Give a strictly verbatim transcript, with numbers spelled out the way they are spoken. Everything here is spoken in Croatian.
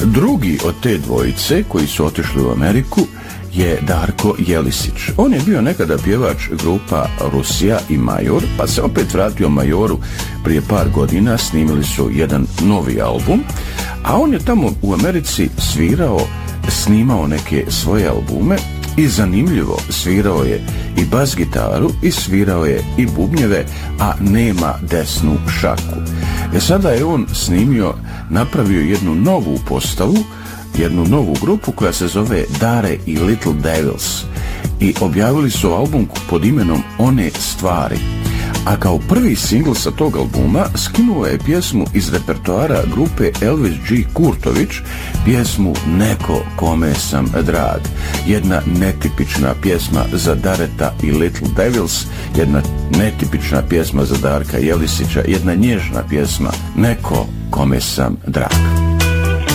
Drugi od te dvojice koji su otišli u Ameriku je Darko Jelisić. On je bio nekada pjevač grupa Rusija i Major, pa se opet vratio Majoru prije par godina, snimili su jedan novi album, a on je tamo u Americi svirao, snimao neke svoje albume i zanimljivo, svirao je i bas gitaru i svirao je i bubnjeve, a nema desnu šaku. E sada je on snimio, napravio jednu novu postavu, jednu novu grupu koja se zove Dare i Little Devils i objavili su album pod imenom One stvari. A kao prvi singl sa tog albuma skinuo je pjesmu iz repertoara grupe Elvis G. Kurtović, pjesmu Neko kome sam drag. Jedna netipična pjesma za Dareta i Little Devils, jedna netipična pjesma za Darka Jelisića, jedna nježna pjesma Neko kome sam drag.